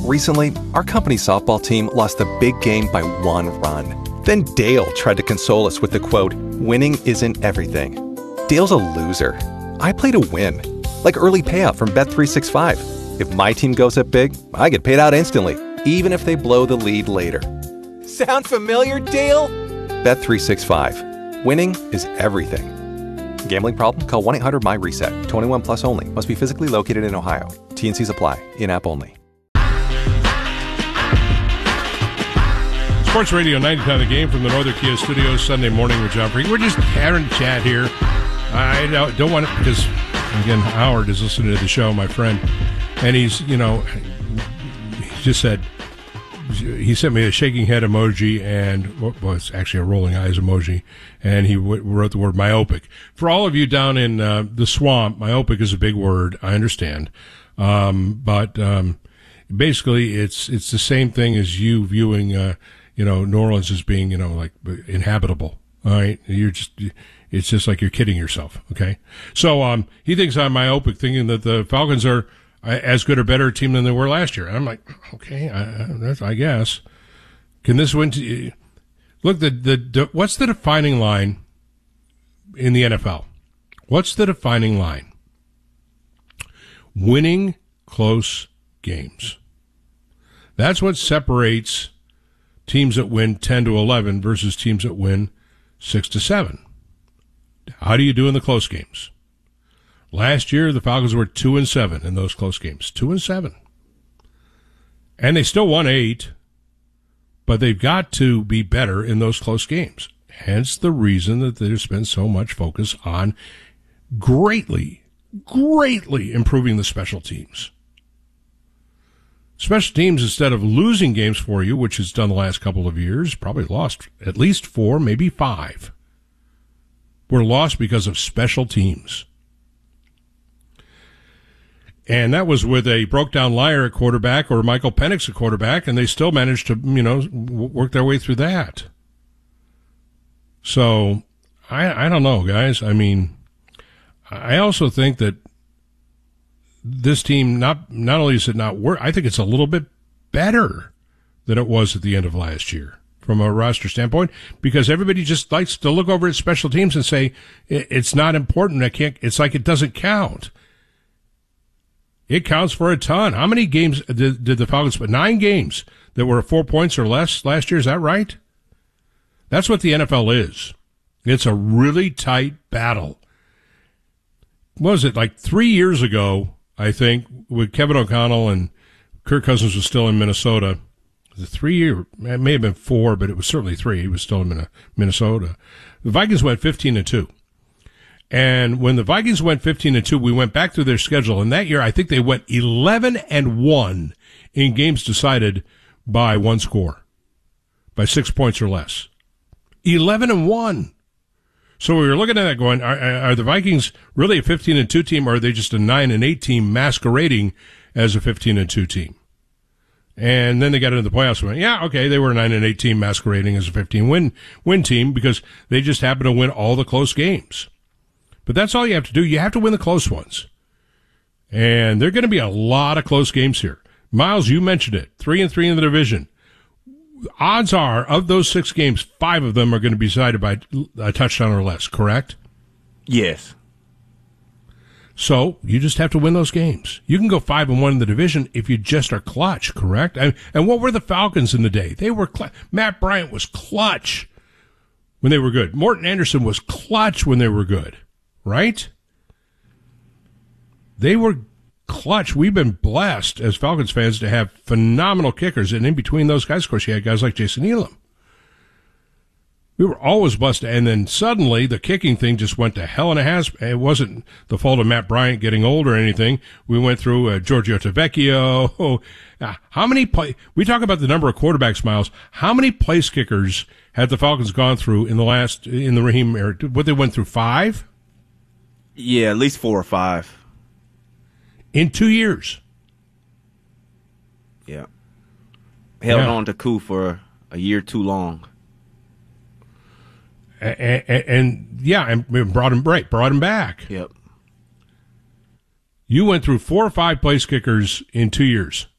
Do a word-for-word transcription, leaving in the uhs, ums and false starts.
Recently, our company softball team lost a big game by one run. Then Dale tried to console us with the quote, "Winning isn't everything." Dale's a loser. I play to win. Like early payout from Bet three sixty-five. If my team goes up big, I get paid out instantly, even if they blow the lead later. Sound familiar, Dale? Bet three sixty-five. Winning is everything. Gambling problem? Call one eight hundred M Y reset. twenty-one plus only. Must be physically located in Ohio. T and C's apply. In-app only. Sports Radio ninety-nine The Game from the Northern Kia Studios, Sunday morning with John Freak. We're just having a chat here. I don't want it because, again, Howard is listening to the show, my friend, and he's, you know, he just said, he sent me a shaking head emoji and, well, it's actually a rolling eyes emoji, and he w- wrote the word myopic. For all of you down in uh, the swamp, myopic is a big word, I understand, um, but um, basically it's it's the same thing as you viewing, uh, you know, New Orleans as being, you know, like inhabitable. All right, you're just, it's just like you're kidding yourself. Okay, so um, he thinks I'm myopic, thinking that the Falcons are as good or better team than they were last year. I'm like, okay, I, that's, I guess. Can this win? To, look, the, the the what's the defining line in the N F L? What's the defining line? Winning close games. That's what separates teams that win ten to eleven versus teams that win six to seven. How do you do in the close games? Last year, the Falcons were two and seven in those close games. Two and seven. And they still won eight, but they've got to be better in those close games. Hence the reason that there's been so much focus on greatly, greatly improving the special teams. Special teams, instead of losing games for you, which it's done the last couple of years, probably lost at least four, maybe five, were lost because of special teams. And that was with a broke-down liar at quarterback or Michael Penix at quarterback, and they still managed to, you know, work their way through that. So, I, I don't know, guys. I mean, I also think that this team, not not only is it not work, I think it's a little bit better than it was at the end of last year from a roster standpoint, because everybody just likes to look over at special teams and say it's not important. I can't. It's like it doesn't count. It counts for a ton. How many games did, did the Falcons put? Nine games that were four points or less last year. Is that right? That's what the N F L is. It's a really tight battle. What was it, like three years ago? I think, with Kevin O'Connell and Kirk Cousins was still in Minnesota. The three year, it may have been four, but it was certainly three. He was still in Minnesota. The Vikings went fifteen and two. And when the Vikings went fifteen and two, we went back through their schedule. And that year, I think they went eleven and one in games decided by one score, by six points or less. eleven and one. So we were looking at that going, are, are the Vikings really a fifteen and two team, or are they just a nine and eight team masquerading as a fifteen and two team? And then they got into the playoffs and went, yeah, okay, they were a nine and eight team masquerading as a fifteen win win team because they just happened to win all the close games. But that's all you have to do. You have to win the close ones. And there are going to be a lot of close games here. Miles, you mentioned it. Three and three in the division. Odds are, of those six games, five of them are going to be decided by a touchdown or less, correct? Yes. So you just have to win those games. You can go five and one in the division if you just are clutch, correct? And, and what were the Falcons in the day? They were cl- Matt Bryant was clutch when they were good. Morton Anderson was clutch when they were good, right? They were clutch. We've been blessed as Falcons fans to have phenomenal kickers, and in between those guys, of course, you had guys like Jason Elam. We were always blessed, and then suddenly the kicking thing just went to hell in a handbasket. It wasn't the fault of Matt Bryant getting old or anything. We went through uh, Giorgio Tavecchio. Oh, uh, how many play? We talk about the number of quarterbacks, Miles. How many place kickers had the Falcons gone through in the last in the Raheem era? What, they went through five? Yeah, at least four or five. In two years. Yeah. Held yeah. on to Koo for a year too long. And, and, and yeah, and brought him right, brought him back. Yep. You went through four or five place kickers in two years.